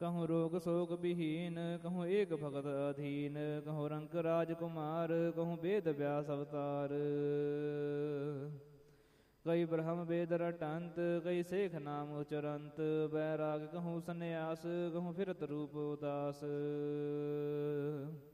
कहूँ रोग शोक विहीन, कहूँ एक भगत अधीन, कहूँ रंक राजकुमार, कहूँ वेद व्यास अवतार। कई ब्रह्म वेद रटंत, कई शेख नाम उचरंत, बैराग कहूँ सन्यास, कहूँ फिरत रूप उदास।